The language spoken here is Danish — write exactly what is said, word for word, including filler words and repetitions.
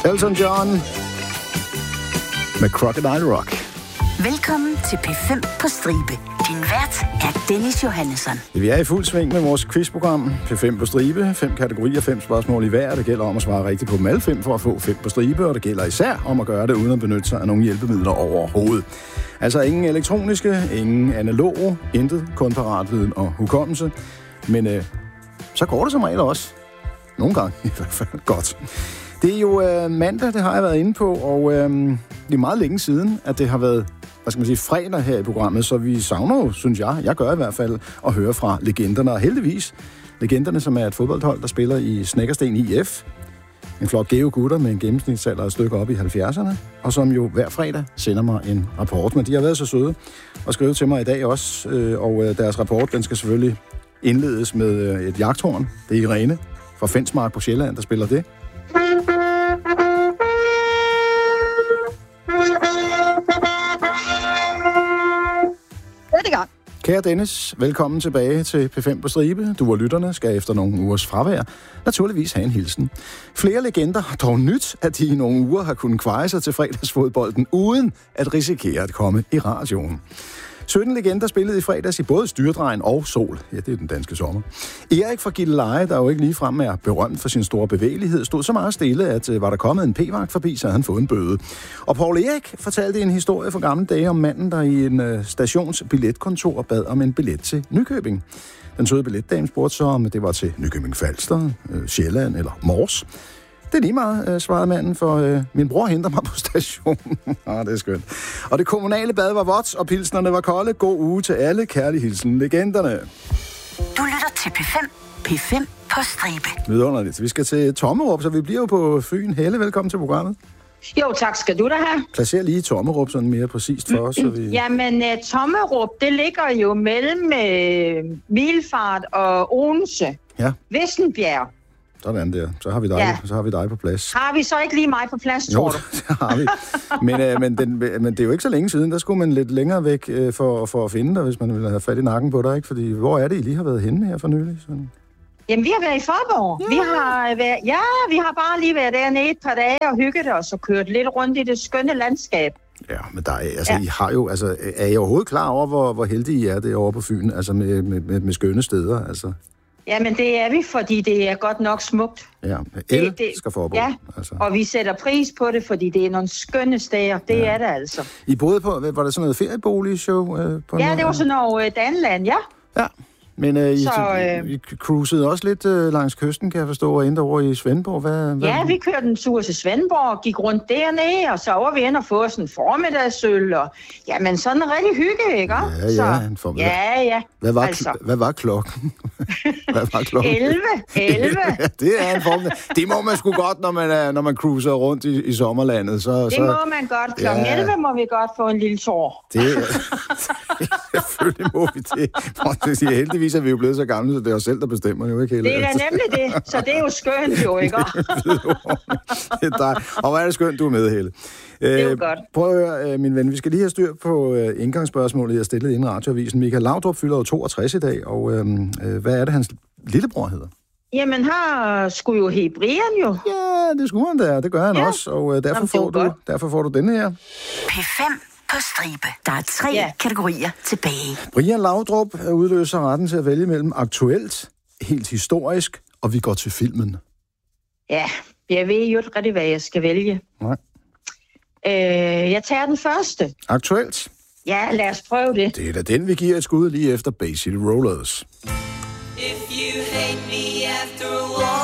Elton John med Crocodile Rock. Velkommen til P fem på stribe. Din vært er Dennis Johannesson. Vi er i fuld sving med vores quizprogram. P fem på stribe. Fem kategorier, fem spørgsmål i hver. Det gælder om at svare rigtigt på dem alle fem for at få fem på stribe. Og det gælder især om at gøre det uden at benytte sig af nogle hjælpemidler overhovedet. Altså ingen elektroniske, ingen analoge, intet, kun paratviden og hukommelse. Men øh, så går det som regel også. Nogle gange i hvert fald godt. Det er jo øh, mandag, det har jeg været inde på, og øh, det er meget længe siden, at det har været, hvad skal man sige, fredag her i programmet, så vi savner jo, synes jeg, jeg gør i hvert fald, at høre fra legenderne, og heldigvis legenderne, som er et fodboldhold, der spiller i Snekkersten I F, en flok gave gutter med en gennemsnitsalder et stykke op i halvfjerdserne, og som jo hver fredag sender mig en rapport, men de har været så søde og skrevet til mig i dag også, øh, og øh, deres rapport, den skal selvfølgelig indledes med øh, et jagthorn. Det er Irene fra Fensmark på Sjælland, der spiller det. Kære Dennis, velkommen tilbage til P fem på stribe. Du og lytterne skal efter nogle ugers fravær naturligvis have en hilsen. Flere legender har dog nyt, at de i nogle uger har kunnet kveje sig til fredagsfodbolden, uden at risikere at komme i radioen. sytten legender spillede i fredags i både Styrdrejen og Sol. Ja, det er den danske sommer. Erik fra Gilleleje, der jo ikke ligefrem er berømt for sin store bevægelighed, stod så meget stille, at var der kommet en p-vagt forbi, så havde han fået en bøde. Og Poul Erik fortalte en historie fra gamle dage om manden, der i en uh, stationsbilletkontor bad om en billet til Nykøbing. Den søde billetdame spurgte så, om det var til Nykøbing Falster, uh, Sjælland eller Mors. Det er lige meget, øh, svarede manden, for øh, min bror henter mig på stationen. ah, det er skønt. Og det kommunale bad var vådt, og pilsnerne var kolde. God uge til alle. Kærlig hilsen, legenderne. Du lytter til P fem. P fem på stribe. Vidunderligt. Vi skal til Tommerup, så vi bliver jo på Fyn. Helle, velkommen til programmet. Jo, tak skal du da have. Placer lige Tommerup sådan mere præcist for os. Så vi... Jamen, uh, Tommerup, det ligger jo mellem uh, Middelfart og Odense. Ja. Vissenbjerg. Sådan der. Så har vi dig, ja. så har vi dig på plads. Har vi så ikke lige mig på plads, tror jo, du? det har vi. Men, øh, men, den, men det er jo ikke så længe siden. Der skulle man lidt længere væk øh, for, for at finde dig, hvis man ville have fat i nakken på dig, ikke? Fordi hvor er det, I lige har været henne her for nylig? Sådan. Jamen, vi har været i Forborg. Ja. Vi har været, ja, vi har bare lige været dernede et par dage og hygget os og kørt lidt rundt i det skønne landskab. Ja, men der er, altså, ja. I har jo, altså, er I overhovedet klar over, hvor, hvor heldige I er derovre på Fyn, altså med, med, med, med skønne steder, altså? Jamen, det er vi, fordi det er godt nok smukt. Ja, el det, det, skal Forborg. Ja, altså. Og vi sætter pris på det, fordi det er nogle skønne steder. Det ja. er det altså. I boede på, var der sådan noget ferieboligshow? Øh, på ja, noget? det var sådan noget øh, Danland, ja. Ja, men øh, I, så, øh, I cruisede også lidt øh, langs kysten, kan jeg forstå, og endte over i Svendborg. Hvad, hvad? Ja, vi kørte en tur til Svendborg og gik rundt dernede, og så var vi inde og få sådan en formiddagsøl, og jamen sådan en rigtig hygge, ikke? Ja, ja, så, en formiddag. Ja, ja. Hvad var, altså. kl- hvad var klokken? hvad var klokken? elleve. elleve. Ja, det er en formiddag. Det må man sgu godt, når man, er, når man cruiser rundt i, i sommerlandet. Så, det så, må man godt. Klokken ja. elleve må vi godt få en lille tår. Det selvfølgelig må vi det. det siger, heldigvis er vi jo blevet så gamle, så det er os selv, der bestemmer jo ikke hele. Det er da nemlig det, så det er jo skønt jo, ikke? Det er dig. Og hvor er det skønt, du er med, Helle. Det er jo godt. Prøv at høre, min ven, vi skal lige have styr på uh, indgangsspørgsmålet, jeg stillede inden radioavisen. Michael Laudrup fylder jo toogtres i dag, og uh, uh, hvad er det, hans lillebror hedder? Jamen, her skulle jo hedde Brian jo. Ja, det skulle han da, det gør han ja. også, og uh, derfor, Jamen, får du, derfor får du denne her. P fem på stribe. Der er tre ja. kategorier tilbage. Brian Laudrup udløser retten til at vælge mellem aktuelt, helt historisk, og vi går til filmen. Ja, jeg ved jo ikke rigtig, hvad jeg skal vælge. Nej. Øh, jeg tager den første. Aktuelt? Ja, lad os prøve det. Det er da den, vi giver et skud lige efter Bay City Rollers. If you hate me after a while